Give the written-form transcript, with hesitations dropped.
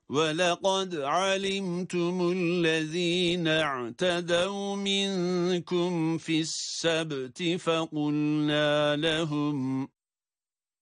وَلَقَدْ عَلِمْتُمُ الَّذِينَ اعْتَدَوْا مِنكُمْ فِي السَّبْتِ فَقُلْنَا لَهُمْ